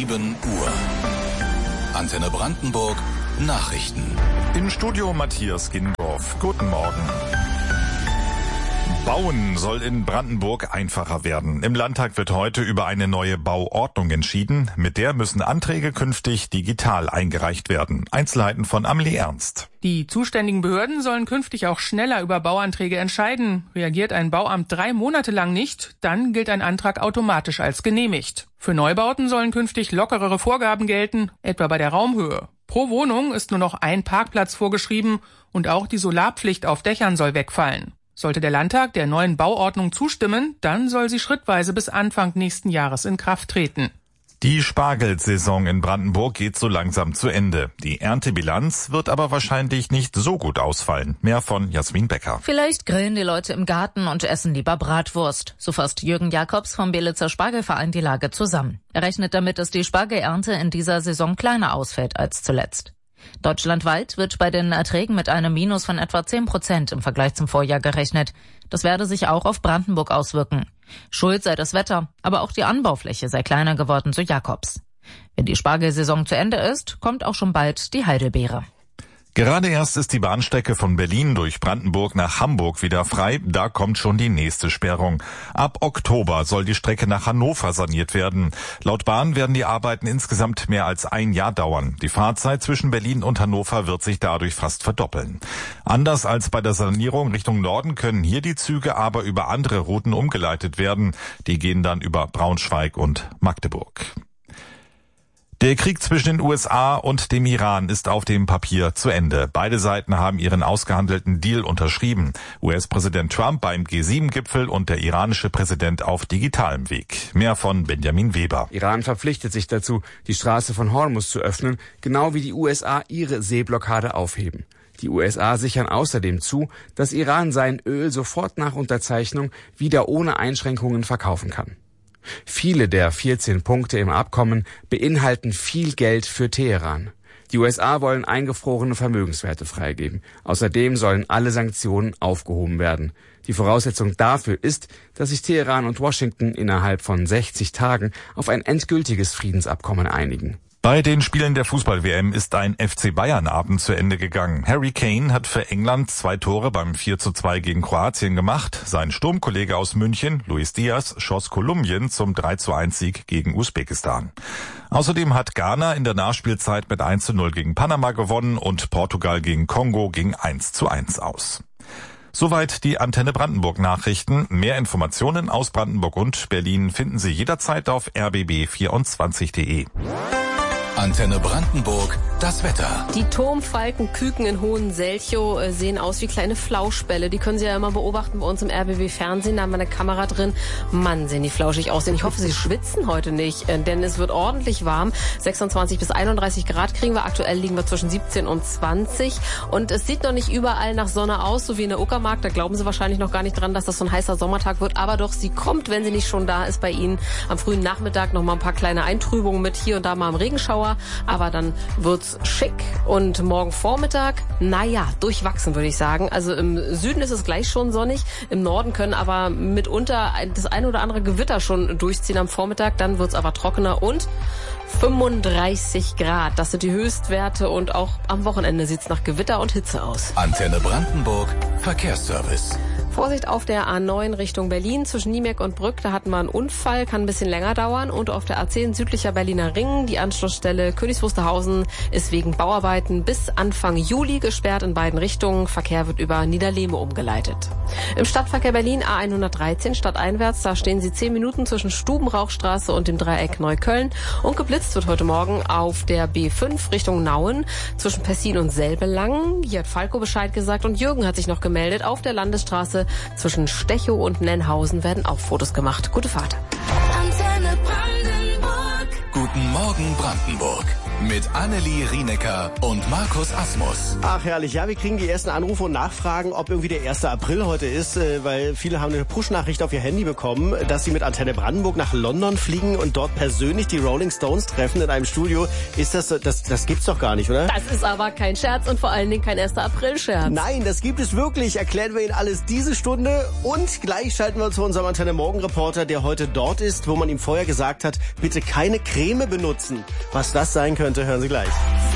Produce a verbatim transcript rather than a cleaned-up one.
sieben Uhr. Antenne Brandenburg Nachrichten. Im Studio Matthias Gindorf. Guten Morgen. Bauen soll in Brandenburg einfacher werden. Im Landtag wird heute über eine neue Bauordnung entschieden. Mit der müssen Anträge künftig digital eingereicht werden. Einzelheiten von Amelie Ernst. Die zuständigen Behörden sollen künftig auch schneller über Bauanträge entscheiden. Reagiert ein Bauamt drei Monate lang nicht, dann gilt ein Antrag automatisch als genehmigt. Für Neubauten sollen künftig lockerere Vorgaben gelten, etwa bei der Raumhöhe. Pro Wohnung ist nur noch ein Parkplatz vorgeschrieben und auch die Solarpflicht auf Dächern soll wegfallen. Sollte der Landtag der neuen Bauordnung zustimmen, dann soll sie schrittweise bis Anfang nächsten Jahres in Kraft treten. Die Spargelsaison in Brandenburg geht so langsam zu Ende. Die Erntebilanz wird aber wahrscheinlich nicht so gut ausfallen. Mehr von Jasmin Becker. Vielleicht grillen die Leute im Garten und essen lieber Bratwurst. So fasst Jürgen Jakobs vom Belitzer Spargelverein die Lage zusammen. Er rechnet damit, dass die Spargelernte in dieser Saison kleiner ausfällt als zuletzt. Deutschlandweit wird bei den Erträgen mit einem Minus von etwa zehn Prozent im Vergleich zum Vorjahr gerechnet. Das werde sich auch auf Brandenburg auswirken. Schuld sei das Wetter, aber auch die Anbaufläche sei kleiner geworden, so Jakobs. Wenn die Spargelsaison zu Ende ist, kommt auch schon bald die Heidelbeere. Gerade erst ist die Bahnstrecke von Berlin durch Brandenburg nach Hamburg wieder frei. Da kommt schon die nächste Sperrung. Ab Oktober soll die Strecke nach Hannover saniert werden. Laut Bahn werden die Arbeiten insgesamt mehr als ein Jahr dauern. Die Fahrzeit zwischen Berlin und Hannover wird sich dadurch fast verdoppeln. Anders als bei der Sanierung Richtung Norden können hier die Züge aber über andere Routen umgeleitet werden. Die gehen dann über Braunschweig und Magdeburg. Der Krieg zwischen den U S A und dem Iran ist auf dem Papier zu Ende. Beide Seiten haben ihren ausgehandelten Deal unterschrieben. U S-Präsident Trump beim G sieben Gipfel und der iranische Präsident auf digitalem Weg. Mehr von Benjamin Weber. Iran verpflichtet sich dazu, die Straße von Hormuz zu öffnen, genau wie die U S A ihre Seeblockade aufheben. Die U S A sichern außerdem zu, dass Iran sein Öl sofort nach Unterzeichnung wieder ohne Einschränkungen verkaufen kann. Viele der vierzehn Punkte im Abkommen beinhalten viel Geld für Teheran. Die U S A wollen eingefrorene Vermögenswerte freigeben. Außerdem sollen alle Sanktionen aufgehoben werden. Die Voraussetzung dafür ist, dass sich Teheran und Washington innerhalb von sechzig Tagen auf ein endgültiges Friedensabkommen einigen. Bei den Spielen der Fußball-W M ist ein F C Bayern-Abend zu Ende gegangen. Harry Kane hat für England zwei Tore beim vier zu zwei gegen Kroatien gemacht. Sein Sturmkollege aus München, Luis Diaz, schoss Kolumbien zum drei zu eins Sieg gegen Usbekistan. Außerdem hat Ghana in der Nachspielzeit mit eins zu null gegen Panama gewonnen und Portugal gegen Kongo ging eins zu eins aus. Soweit die Antenne Brandenburg Nachrichten. Mehr Informationen aus Brandenburg und Berlin finden Sie jederzeit auf r b b vierundzwanzig punkt de. Antenne Brandenburg, das Wetter. Die Turmfalkenküken in Hohenselchow äh, sehen aus wie kleine Flauschbälle. Die können Sie ja immer beobachten bei uns im R B B Fernsehen. Da haben wir eine Kamera drin. Mann, sehen die flauschig aussehen. Ich hoffe, Sie schwitzen heute nicht, äh, denn es wird ordentlich warm. sechsundzwanzig bis einunddreißig Grad kriegen wir. Aktuell liegen wir zwischen siebzehn und zwanzig. Und es sieht noch nicht überall nach Sonne aus, so wie in der Uckermark. Da glauben Sie wahrscheinlich noch gar nicht dran, dass das so ein heißer Sommertag wird. Aber doch, sie kommt, wenn sie nicht schon da ist bei Ihnen. Am frühen Nachmittag noch mal ein paar kleine Eintrübungen mit hier und da mal im Regenschauer. Aber dann wird's schick. Und morgen Vormittag, naja, durchwachsen würde ich sagen. Also im Süden ist es gleich schon sonnig. Im Norden können aber mitunter das ein oder andere Gewitter schon durchziehen am Vormittag. Dann wird's aber trockener und fünfunddreißig Grad. Das sind die Höchstwerte und auch am Wochenende sieht's nach Gewitter und Hitze aus. Antenne Brandenburg, Verkehrsservice. Vorsicht auf der A neun Richtung Berlin zwischen Niemek und Brück. Da hatten wir einen Unfall, kann ein bisschen länger dauern. Und auf der A zehn südlicher Berliner Ring, die Anschlussstelle Königs Wusterhausen, ist wegen Bauarbeiten bis Anfang Juli gesperrt in beiden Richtungen. Verkehr wird über Niederlehme umgeleitet. Im Stadtverkehr Berlin A hundertdreizehn stadteinwärts, da stehen Sie zehn Minuten zwischen Stubenrauchstraße und dem Dreieck Neukölln. Und geblitzt wird heute Morgen auf der B fünf Richtung Nauen zwischen Pessin und Selbelang. Hier hat Falco Bescheid gesagt und Jürgen hat sich noch gemeldet. Auf der Landesstraße zwischen Stechow und Nennhausen werden auch Fotos gemacht. Gute Fahrt. Antenne Brandenburg. Guten Morgen Brandenburg. mit Annelie Rienecker und Markus Asmus. Ach herrlich, ja, wir kriegen die ersten Anrufe und Nachfragen, ob irgendwie der erste April heute ist, weil viele haben eine Push-Nachricht auf ihr Handy bekommen, dass sie mit Antenne Brandenburg nach London fliegen und dort persönlich die Rolling Stones treffen in einem Studio. Ist das, das, das gibt's doch gar nicht, oder? Das ist aber kein Scherz und vor allen Dingen kein erster April-Scherz. Nein, das gibt es wirklich. Erklären wir Ihnen alles diese Stunde und gleich schalten wir zu unserem Antenne Morgen-Reporter, der heute dort ist, wo man ihm vorher gesagt hat, bitte keine Creme benutzen. Was das sein könnte, hören Sie gleich.